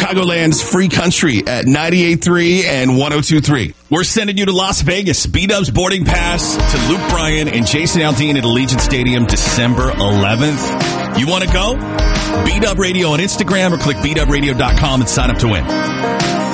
Chicagoland's free country at 98.3 and 102.3. We're sending you to Las Vegas. B-Dub's boarding pass to Luke Bryan and Jason Aldean at Allegiant Stadium December 11th. You want to go? B-Dub Radio on Instagram or click bdubradio.com and sign up to win.